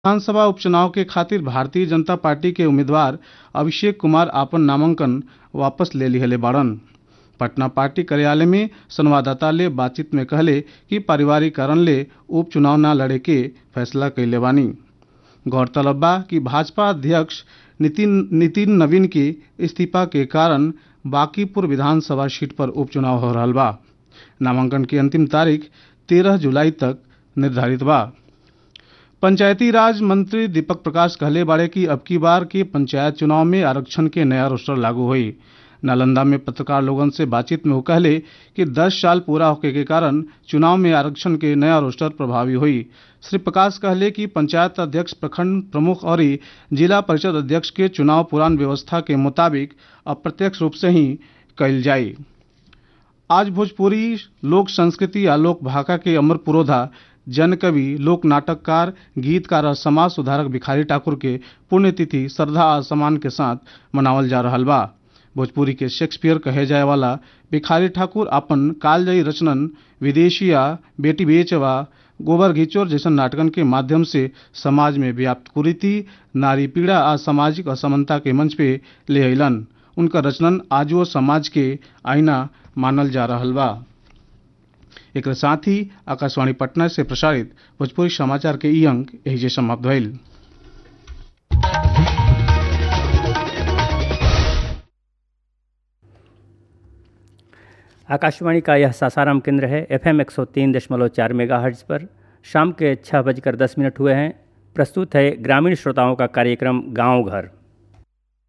विधानसभा उपचुनाव के खातिर भारतीय जनता पार्टी के उम्मीदवार अभिषेक कुमार आपन नामांकन वापस ले लिहले बाड़न। पटना पार्टी कार्यालय में संवाददाता ले बातचीत में कहले कि पारिवारिक कारण ले उपचुनाव न लड़े के फैसला कैले बानी। गौरतलब बा कि भाजपा अध्यक्ष नितिन नवीन के इस्तीफा के कारण बांकीपुर विधानसभा सीट पर उपचुनाव हो रहा बा। नामांकन की अंतिम तारीख 13 जुलाई तक निर्धारित बा। पंचायती राज मंत्री दीपक प्रकाश कहले बाड़े कि अब की बार के पंचायत चुनाव में आरक्षण के नया रोस्टर लागू हुई। नालंदा में पत्रकार लोगन से बातचीत में वो कहले कि 10 साल पूरा होने के कारण चुनाव में आरक्षण के नया रोस्टर प्रभावी हुई। श्री प्रकाश कहले कि पंचायत अध्यक्ष, प्रखंड प्रमुख और जिला परिषद अध्यक्ष के चुनाव पुरान व्यवस्था के मुताबिक अप्रत्यक्ष रूप से ही कैल जाये। आज भोजपुरी लोक संस्कृति या लोक भाषा के अमर पुरोधा, जन कवि, लोक नाटककार, गीतकार और समाज सुधारक भिखारी ठाकुर के पुण्यतिथि श्रद्धा और सम्मान के साथ मनावल जा रहा बा। भोजपुरी के शेक्सपियर कहे जाए वाला भिखारी ठाकुर अपन कालजयी रचनन विदेशिया, बेटी बेचवा, गोबर घिचोर जैसन नाटकन के माध्यम से समाज में व्याप्त कुरीति, नारी पीड़ा और सामाजिक असमानता के मंच पे ले अइलन। उनका रचनन आज वो समाज के आईना मानल जा रहा बा। एक साथ ही आकाशवाणी पटना से प्रसारित भोजपुरी समाचार के ई अंक यही समाप्त भइल। आकाशवाणी का यह सासाराम केंद्र है। FM 103.4 मेगाहर्ट्ज पर शाम के 6:10 हुए हैं। प्रस्तुत है ग्रामीण श्रोताओं का कार्यक्रम गांव घर।